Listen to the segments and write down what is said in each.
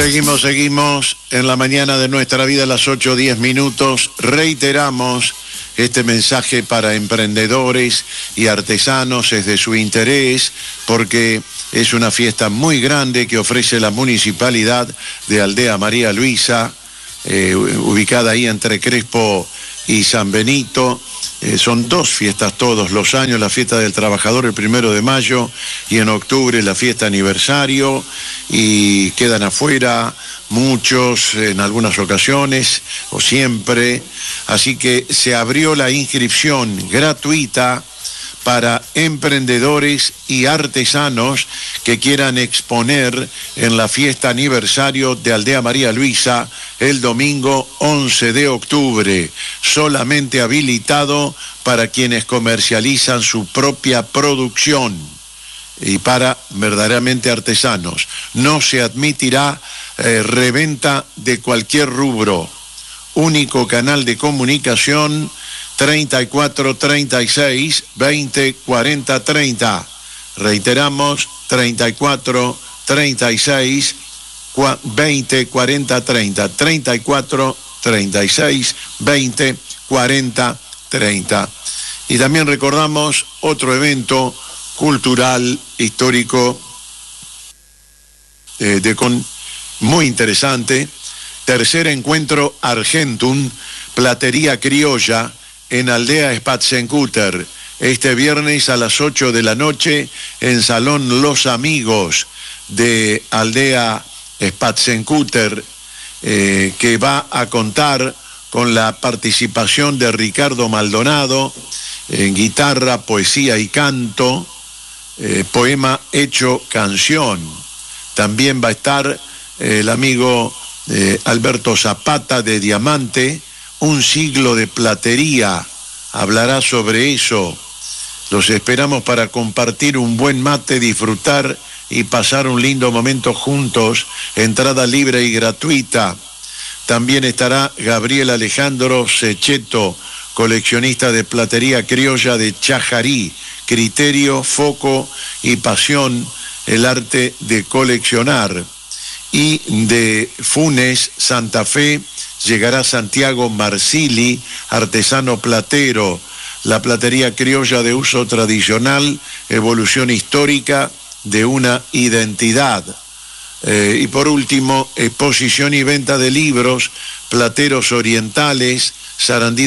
Seguimos en la mañana de nuestra vida a las 8:10. Reiteramos este mensaje para emprendedores y artesanos, es de su interés porque es una fiesta muy grande que ofrece la municipalidad de Aldea María Luisa, ubicada ahí entre Crespo y San Benito. Son dos fiestas todos los años, la fiesta del trabajador el 1 de mayo y en octubre la fiesta aniversario, y quedan afuera muchos en algunas ocasiones o siempre, así que se abrió la inscripción gratuita para emprendedores y artesanos que quieran exponer en la fiesta aniversario de Aldea María Luisa el domingo 11 de octubre, solamente habilitado para quienes comercializan su propia producción y para verdaderamente artesanos. No se admitirá reventa de cualquier rubro. Único canal de comunicación 34 36 20 40 30. Reiteramos, 34 36 20 40 30. 34 36 20 40 30. Y también recordamos otro evento cultural, histórico, muy interesante. Tercer encuentro Argentum, platería criolla, en Aldea Spatzenkuter, este viernes a las 8 de la noche en Salón Los Amigos de Aldea Spatzenkuter, que va a contar con la participación de Ricardo Maldonado en guitarra, poesía y canto, poema hecho canción. También va a estar el amigo Alberto Zapata de Diamante, un siglo de platería, hablará sobre eso. Los esperamos para compartir un buen mate, disfrutar y pasar un lindo momento juntos, entrada libre y gratuita. También estará Gabriel Alejandro Sechetto, coleccionista de platería criolla de Chajarí, criterio, foco y pasión, el arte de coleccionar. Y de Funes, Santa Fe, llegará Santiago Marsili, artesano platero, la platería criolla de uso tradicional, evolución histórica de una identidad. Y por último, exposición y venta de libros, plateros orientales, Sarandí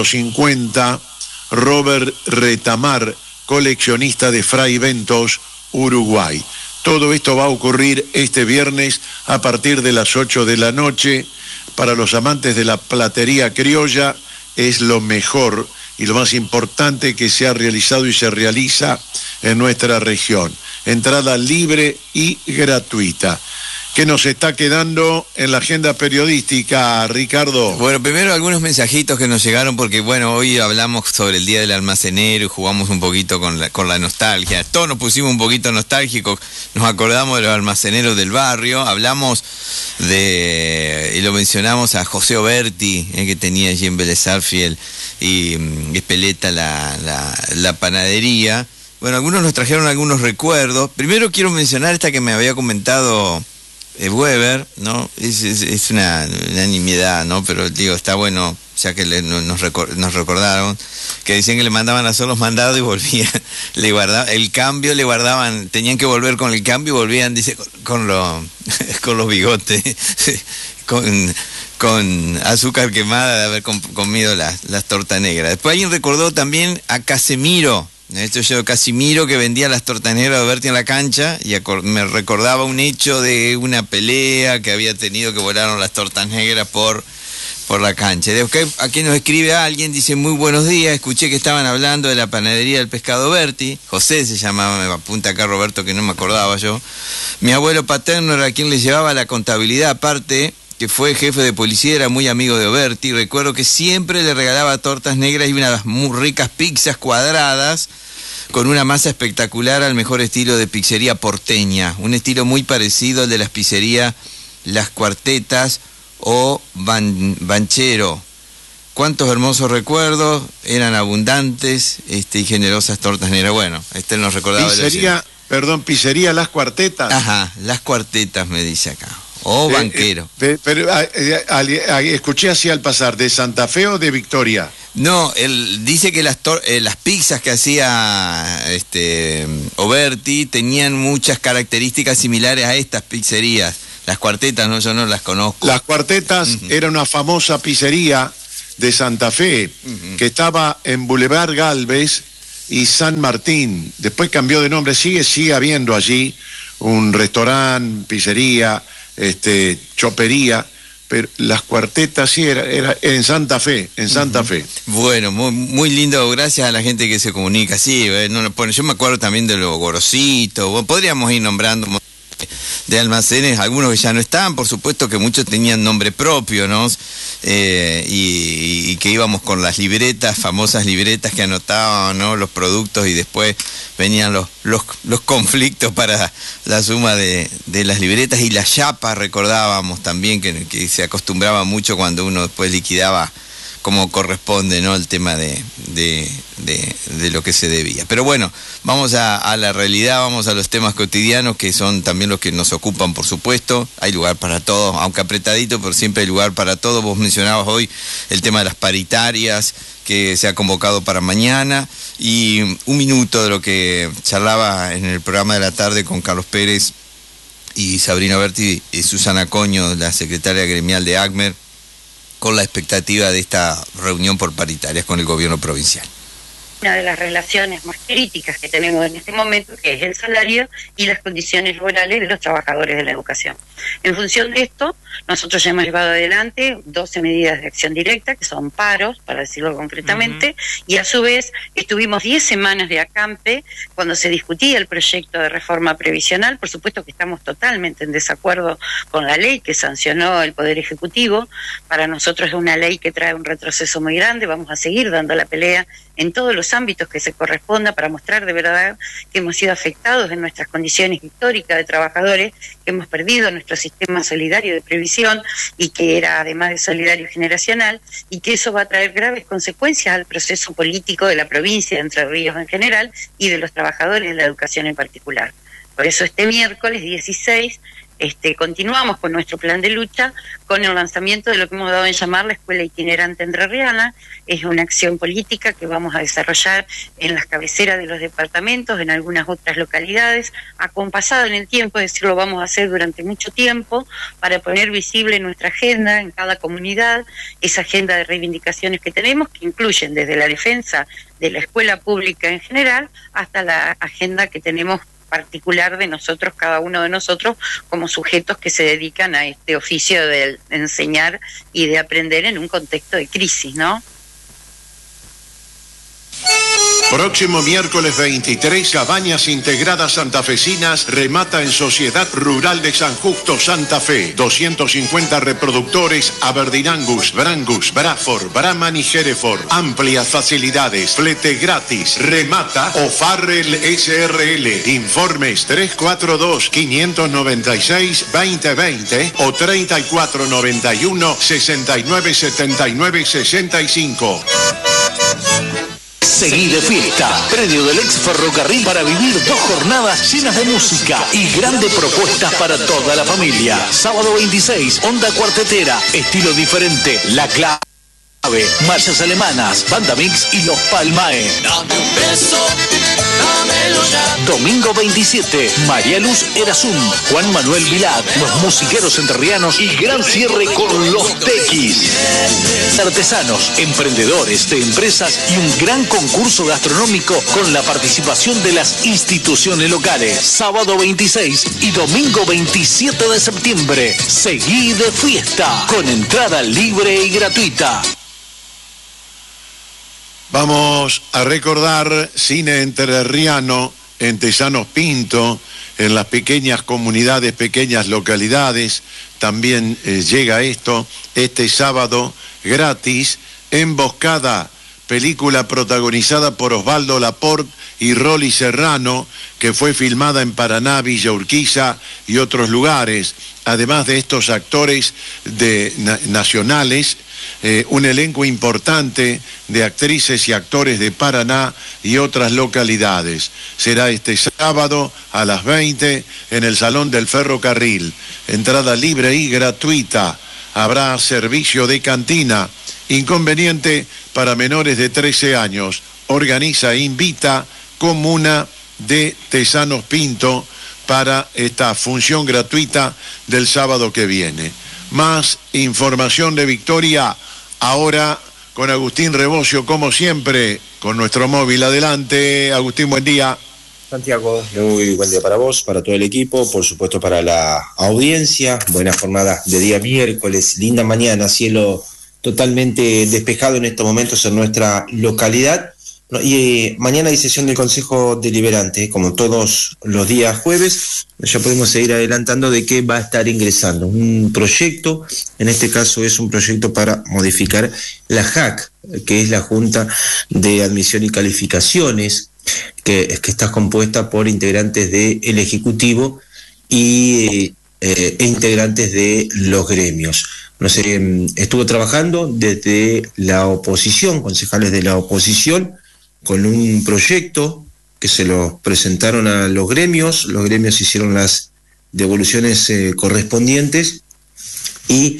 250, Robert Retamar, coleccionista de Fray Bentos, Uruguay. Todo esto va a ocurrir este viernes a partir de las 8 de la noche. Para los amantes de la platería criolla es lo mejor y lo más importante que se ha realizado y se realiza en nuestra región. Entrada libre y gratuita. ¿Qué nos está quedando en la agenda periodística, Ricardo? Bueno, primero algunos mensajitos que nos llegaron porque, bueno, hoy hablamos sobre el Día del Almacenero y jugamos un poquito con la nostalgia. Todos nos pusimos un poquito nostálgicos, nos acordamos de los almaceneros del barrio, hablamos y lo mencionamos a José Oberti, que tenía allí en Vélez Sarsfield, y Espeleta la panadería. Bueno, algunos nos trajeron algunos recuerdos. Primero quiero mencionar esta que me había comentado Weber, ¿no? Es una nimiedad, ¿no? Pero digo, está bueno, ya que nos recordaron, que decían que le mandaban a hacer los mandados y volvían, le guardaban el cambio, le guardaban, tenían que volver con el cambio y volvían, dice, con los bigotes, con azúcar quemada de haber comido las tortas negras. Después alguien recordó también a Casemiro. Esto yo, Casimiro, que vendía las tortas negras de Berti en la cancha, y me recordaba un hecho de una pelea que había tenido, que volaron las tortas negras por la cancha. Aquí nos escribe alguien, dice: muy buenos días, escuché que estaban hablando de la panadería del Pescado Berti. José se llamaba, me apunta acá Roberto, que no me acordaba yo. Mi abuelo paterno era quien le llevaba la contabilidad, aparte que fue jefe de policía, era muy amigo de Oberti. Recuerdo que siempre le regalaba tortas negras y unas muy ricas pizzas cuadradas con una masa espectacular, al mejor estilo de pizzería porteña, un estilo muy parecido al de las pizzerías Las Cuartetas o Banchero. Cuántos hermosos recuerdos, eran abundantes y generosas tortas negras. Bueno, nos recordaba pizzería Las Cuartetas. Ajá, Las Cuartetas me dice acá. O banquero. Pero escuché así al pasar, ¿de Santa Fe o de Victoria? No, él dice que las pizzas que hacía Oberti tenían muchas características similares a estas pizzerías. Las Cuartetas, no, yo no las conozco. Las Cuartetas era una famosa pizzería de Santa Fe, que estaba en Boulevard Galvez y San Martín. Después cambió de nombre, sigue habiendo allí un restaurante, pizzería, chopería, pero Las Cuartetas sí era en Santa Fe, Fe. Bueno, muy, muy lindo, gracias a la gente que se comunica. Sí, yo me acuerdo también de los Gorositos, podríamos ir nombrando de almacenes, algunos que ya no están, por supuesto que muchos tenían nombre propio, ¿no? Y que íbamos con las libretas, famosas libretas que anotaban, ¿no?, los productos, y después venían los conflictos para la suma de las libretas, y las chapas recordábamos también que se acostumbraba mucho cuando uno después liquidaba como corresponde, ¿no?, el tema de lo que se debía. Pero bueno, vamos a la realidad, vamos a los temas cotidianos, que son también los que nos ocupan, por supuesto. Hay lugar para todo, aunque apretadito, pero siempre hay lugar para todo. Vos mencionabas hoy el tema de las paritarias, que se ha convocado para mañana, y un minuto de lo que charlaba en el programa de la tarde con Carlos Pérez y Sabrina Oberti y Susana Coño, la secretaria gremial de ACMER, con la expectativa de esta reunión por paritarias con el gobierno provincial. Una de las relaciones más críticas que tenemos en este momento, que es el salario y las condiciones laborales de los trabajadores de la educación. En función de esto, nosotros ya hemos llevado adelante 12 medidas de acción directa, que son paros, para decirlo concretamente, y a su vez estuvimos 10 semanas de acampe cuando se discutía el proyecto de reforma previsional. Por supuesto que estamos totalmente en desacuerdo con la ley que sancionó el Poder Ejecutivo. Para nosotros es una ley que trae un retroceso muy grande. Vamos a seguir dando la pelea en todos los ámbitos que se corresponda para mostrar de verdad que hemos sido afectados en nuestras condiciones históricas de trabajadores, que hemos perdido nuestro sistema solidario de previsión, y que era además de solidario generacional, y que eso va a traer graves consecuencias al proceso político de la provincia de Entre Ríos en general y de los trabajadores de la educación en particular. Por eso este miércoles 16 continuamos con nuestro plan de lucha, con el lanzamiento de lo que hemos dado en llamar la Escuela Itinerante Entrerriana. Es una acción política que vamos a desarrollar en las cabeceras de los departamentos, en algunas otras localidades, acompasado en el tiempo, es decir, lo vamos a hacer durante mucho tiempo, para poner visible nuestra agenda en cada comunidad, esa agenda de reivindicaciones que tenemos, que incluyen desde la defensa de la escuela pública en general, hasta la agenda que tenemos particular de nosotros, cada uno de nosotros, como sujetos que se dedican a este oficio de enseñar y de aprender en un contexto de crisis, ¿no? Próximo miércoles 23, Cabañas Integradas Santafesinas remata en Sociedad Rural de San Justo, Santa Fe. 250 reproductores Aberdeen Angus, Brangus, Braford, Brahman y Hereford. Amplias facilidades, flete gratis. Remata O'Farrell SRL. Informes 342-596-2020 o 3491-697965. Seguí de fiesta. Predio del ex ferrocarril para vivir 2 jornadas llenas de música y grandes propuestas para toda la familia. Sábado 26, onda cuartetera, estilo diferente, La Clave, marchas alemanas, banda mix y los Palmae. Dame un beso, dámelo ya. Domingo 27, María Luz Erasum, Juan Manuel Vilar, los musiqueros entrerrianos y gran cierre con los Tequis. Artesanos, emprendedores de empresas y un gran concurso gastronómico con la participación de las instituciones locales. Sábado 26 y domingo 27 de septiembre. Seguí de fiesta con entrada libre y gratuita. Vamos a recordar cine entrerriano en Tesanos Pinto, en las pequeñas comunidades, pequeñas localidades. También llega esto este sábado gratis, Emboscada, película protagonizada por Osvaldo Laporte y Rolly Serrano, que fue filmada en Paraná, Villa Urquiza y otros lugares. Además de estos actores nacionales, un elenco importante de actrices y actores de Paraná y otras localidades. Será este sábado a las 20 en el Salón del Ferrocarril. Entrada libre y gratuita. Habrá servicio de cantina. Inconveniente para menores de 13 años. Organiza e invita Comuna de Tesanos Pinto para esta función gratuita del sábado que viene. Más información de Victoria ahora con Agustín Rebocio, como siempre, con nuestro móvil. Adelante, Agustín, buen día. Santiago, muy buen día para vos, para todo el equipo, por supuesto para la audiencia. Buena jornada de día miércoles, linda mañana, cielo totalmente despejado en estos momentos en nuestra localidad. Y mañana hay sesión del Consejo Deliberante, como todos los días jueves. Ya podemos seguir adelantando de que va a estar ingresando un proyecto, en este caso es un proyecto para modificar la JAC, que es la Junta de Admisión y Calificaciones, que está compuesta por integrantes del Ejecutivo y integrantes de los gremios. Estuvo trabajando desde la oposición, concejales de la oposición, con un proyecto que se lo presentaron a los gremios hicieron las devoluciones correspondientes y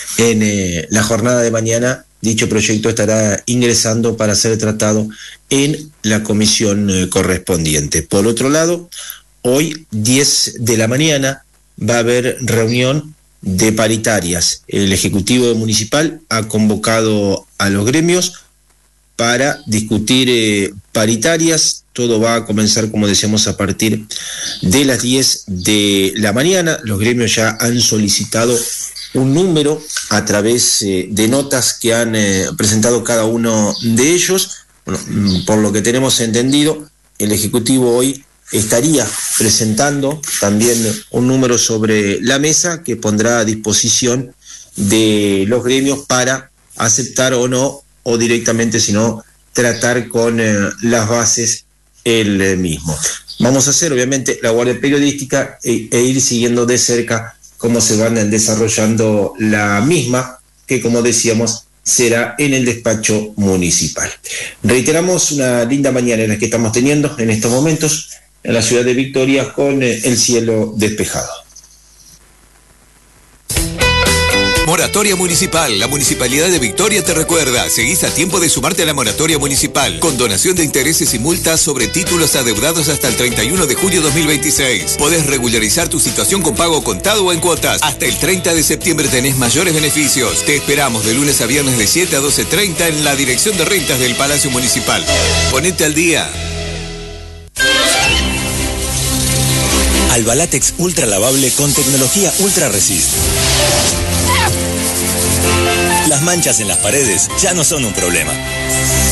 en la jornada de mañana dicho proyecto estará ingresando para ser tratado en la comisión correspondiente. Por otro lado, hoy 10 de la mañana va a haber reunión de paritarias. El Ejecutivo Municipal ha convocado a los gremios para discutir paritarias. Todo va a comenzar, como decíamos, a partir de las 10 de la mañana. Los gremios ya han solicitado un número a través de notas que han presentado cada uno de ellos. Bueno, por lo que tenemos entendido, el Ejecutivo hoy estaría presentando también un número sobre la mesa que pondrá a disposición de los gremios para aceptar o no, o directamente, si no, tratar con las bases el mismo. Vamos a hacer, obviamente, la guardia periodística e ir siguiendo de cerca cómo se van desarrollando la misma, que, como decíamos, será en el despacho municipal. Reiteramos una linda mañana en la que estamos teniendo en estos momentos en la ciudad de Victoria con el cielo despejado. Moratoria Municipal. La Municipalidad de Victoria te recuerda. Seguís a tiempo de sumarte a la Moratoria Municipal. Con donación de intereses y multas sobre títulos adeudados hasta el 31 de julio 2026. Podés regularizar tu situación con pago contado o en cuotas. Hasta el 30 de septiembre tenés mayores beneficios. Te esperamos de lunes a viernes de 7 a 12:30 en la Dirección de Rentas del Palacio Municipal. Ponete al día. Albalatex Ultra Lavable con tecnología Ultra Resist. Las manchas en las paredes ya no son un problema.